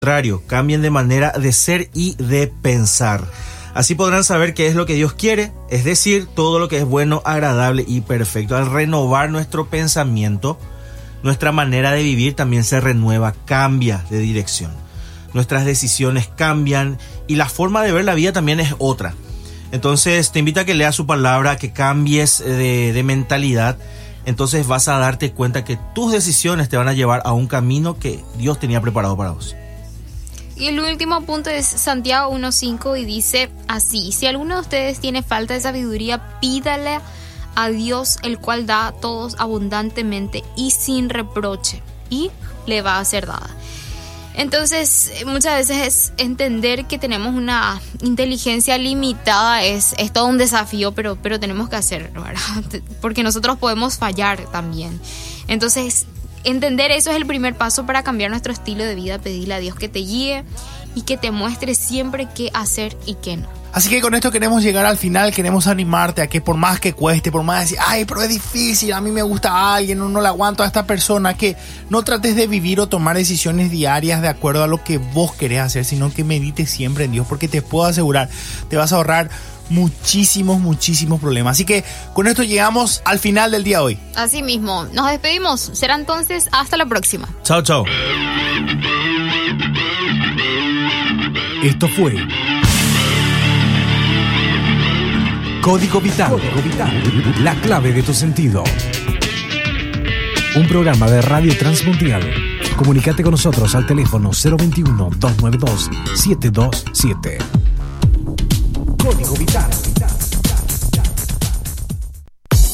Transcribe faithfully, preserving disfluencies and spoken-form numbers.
contrario, cambien de manera de ser y de pensar. Así podrán saber qué es lo que Dios quiere, es decir, todo lo que es bueno, agradable y perfecto. Al renovar nuestro pensamiento, nuestra manera de vivir también se renueva, cambia de dirección. Nuestras decisiones cambian y la forma de ver la vida también es otra. Entonces te invito a que leas su palabra, que cambies de, de mentalidad. Entonces vas a darte cuenta que tus decisiones te van a llevar a un camino que Dios tenía preparado para vos. Y el último punto es Santiago uno cinco y dice así: si alguno de ustedes tiene falta de sabiduría, pídale a Dios, el cual da a todos abundantemente y sin reproche, y le va a ser dada. Entonces, muchas veces es entender que tenemos una inteligencia limitada, es, es todo un desafío, pero, pero tenemos que hacerlo, ¿verdad? Porque nosotros podemos fallar también. Entonces, entender eso es el primer paso para cambiar nuestro estilo de vida, pedirle a Dios que te guíe y que te muestre siempre qué hacer y qué no. Así que con esto queremos llegar al final, queremos animarte a que por más que cueste, por más decir, ay, pero es difícil, a mí me gusta a alguien, no, no le aguanto a esta persona, que no trates de vivir o tomar decisiones diarias de acuerdo a lo que vos querés hacer, sino que medites siempre en Dios, porque te puedo asegurar, te vas a ahorrar muchísimos, muchísimos problemas. Así que con esto llegamos al final del día de hoy. Así mismo, nos despedimos. Será entonces hasta la próxima. Chao, chao. Esto fue Código Vital. Código Vital. La clave de tu sentido. Un programa de Radio Transmundial. Comunícate con nosotros al teléfono cero veintiuno, doscientos noventa y dos, setecientos veintisiete. Código Vital.